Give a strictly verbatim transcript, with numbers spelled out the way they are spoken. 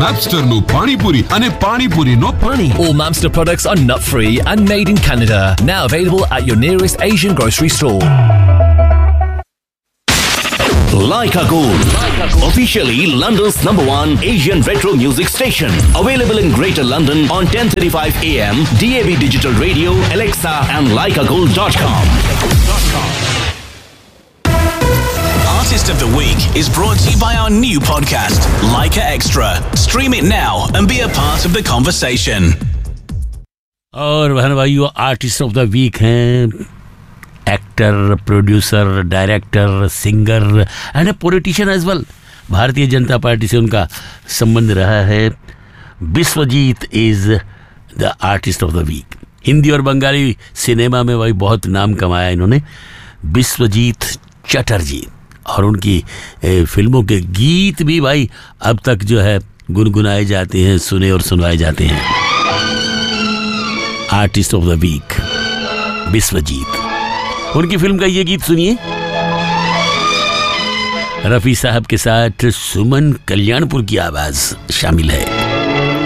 Mapsterનું પાણીપુરી અને પાણીપુરીનો પાણી. All Mamster products are nut-free and made in Canada. Now available at your nearest Asian grocery store. Leica Gold, officially London's number one Asian retro music station. Available in Greater London on ten thirty-five A M, D A B Digital Radio, Alexa and leica gold dot com. Artist of the Week is brought to you by our new podcast, Leica Extra. Stream it now and be a part of the conversation. और बहन भाइयों, artist of the week हैं actor, producer, director, singer and a politician as well. Bharatiya Janata party से उनका संबंध रहा है. Biswajit is the artist of the week. Hindi और बंगाली सिनेमा में भाई बहुत नाम कमाया इन्होंने, बिस्वजीत चटर्जी. और उनकी ए, फिल्मों के गीत भी भाई अब तक जो है गुनगुनाए जाते हैं, सुने और सुनवाए जाते हैं. Artist of the week Biswajit. उनकी फिल्म का ये गीत सुनिए, रफी साहब के साथ सुमन कल्याणपुर की आवाज शामिल है.